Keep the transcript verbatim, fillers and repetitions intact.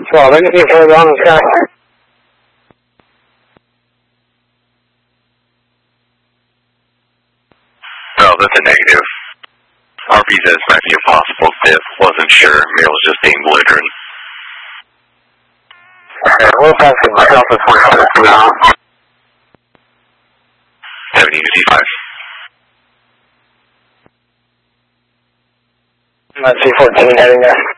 twelve, anything further on the sky? No, that's a negative. R P says might be a possible dip. Wasn't sure. Maybe it was just being belligerent. Okay, we'll pass it myself at twenty-seven now. seventy U C five. That's C fourteen heading there.